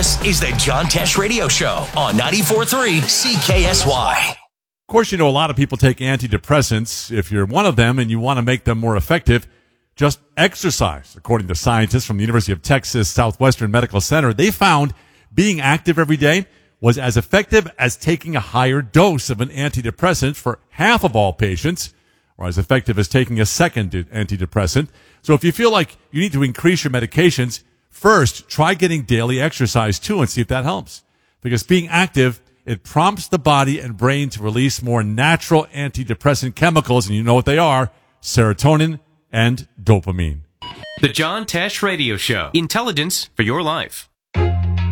This is the John Tesh Radio Show on 94.3 CKSY. Of course, you know, a lot of people take antidepressants. If you're one of them and you want to make them more effective, just exercise. According to scientists from the University of Texas Southwestern Medical Center, they found being active every day was as effective as taking a higher dose of an antidepressant for half of all patients, or as effective as taking a second antidepressant. So if you feel like you need to increase your medications, first try getting daily exercise too and see if that helps. Because being active, it prompts the body and brain to release more natural antidepressant chemicals, and you know what they are: serotonin and dopamine. The John Tesh Radio Show. Intelligence for your life.